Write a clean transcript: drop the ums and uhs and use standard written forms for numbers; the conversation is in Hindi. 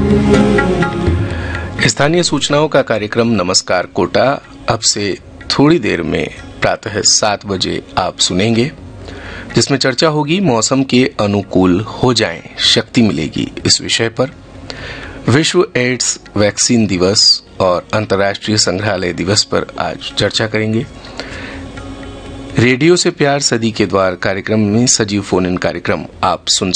स्थानीय सूचनाओं का कार्यक्रम नमस्कार कोटा अब से थोड़ी देर में प्रातः 7 बजे आप सुनेंगे, जिसमें चर्चा होगी मौसम के अनुकूल हो जाएं, शक्ति मिलेगी इस विषय पर। विश्व एड्स वैक्सीन दिवस और अंतर्राष्ट्रीय संग्रहालय दिवस पर आज चर्चा करेंगे। रेडियो से प्यार सदी के द्वार कार्यक्रम में सजीव फोन इन कार्यक्रम आप सुन